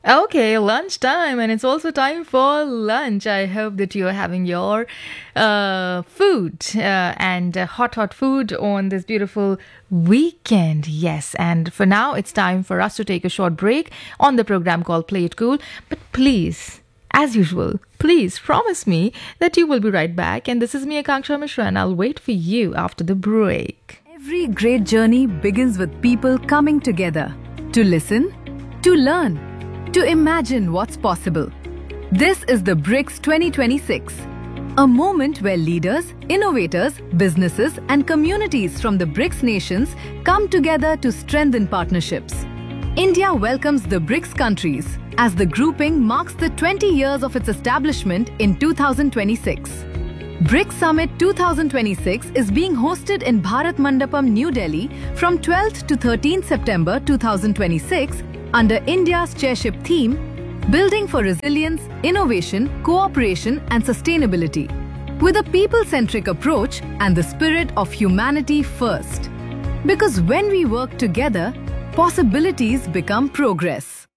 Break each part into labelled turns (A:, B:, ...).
A: Okay, lunchtime, and it's also time for lunch. I hope that you're having your food and hot food on this beautiful weekend. Yes, and for now, it's time for us to take a short break on the program called Play It Cool. But please, as usual, please promise me that you will be right back. And this is me, Akanksha Mishra, and I'll wait for you after the break.
B: Every great journey begins with people coming together to listen, to learn, to imagine what's possible. This is the BRICS 2026, a moment where leaders, innovators, businesses, and communities from the BRICS nations come together to strengthen partnerships. India welcomes the BRICS countries as the grouping marks the 20 years of its establishment in 2026. BRICS Summit 2026 is being hosted in Bharat Mandapam, New Delhi from 12th to 13th September 2026 under India's chairship theme, Building for Resilience, Innovation, Cooperation and Sustainability, with a people-centric approach and the spirit of humanity first. Because when we work together, possibilities become progress.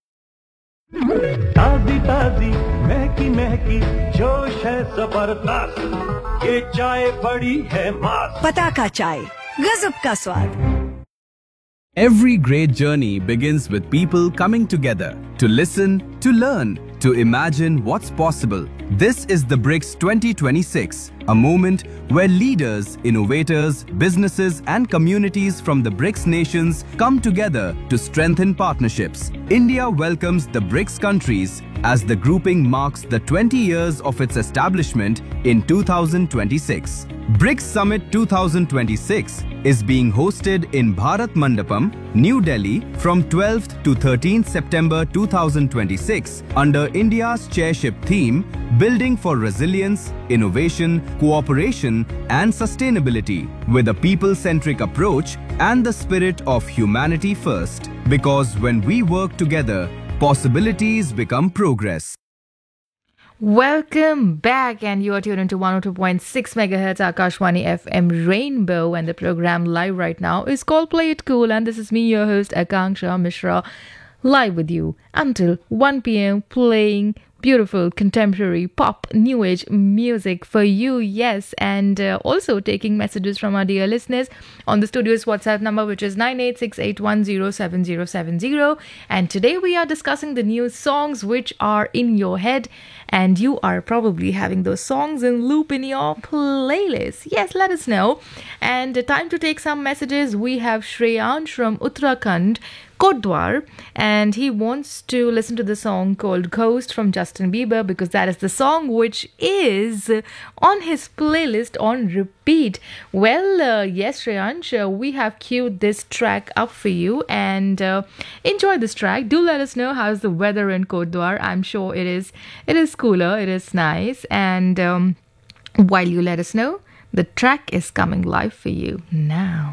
C: ताजी ताजी महकी महकी जोश है जबरदस्त ये चाय बड़ी है मस्त
D: पताका चाय गजब का स्वाद.
E: Every great journey begins with people coming together to listen, to learn, to imagine what's possible. This is the BRICS 2026, a moment where leaders, innovators, businesses and communities from the BRICS nations come together to strengthen partnerships. India welcomes the BRICS countries as the grouping marks the 20 years of its establishment in 2026. BRICS Summit 2026 is being hosted in Bharat Mandapam, New Delhi from 12th to 13th September 2026 under India's chairship theme, Building for Resilience, Innovation, Cooperation and Sustainability, with a people-centric approach and the spirit of humanity first. Because when we work together, possibilities become progress.
A: Welcome back, and you are tuned into 102.6 megahertz Akashwani FM Rainbow, and the program live right now is called Play It Cool, and this is me, your host Akanksha Mishra, live with you until 1 p.m. playing beautiful contemporary pop new age music for you. Yes, and also taking messages from our dear listeners on the studio's WhatsApp number, which is 9868107070. And today we are discussing the new songs which are in your head, and you are probably having those songs in loop in your playlist. Yes, let us know. And time to take some messages. We have Shreyansh from Uttarakhand, Kotdwar, and he wants to listen to the song called Ghost from Justin Bieber because that is the song which is on his playlist on repeat. Well, yes, Shreyansh, we have queued this track up for you, and enjoy this track. Do let us know how's the weather in Kotdwar. I'm sure it is cooler, it is nice, and while you let us know, the track is coming live for you now.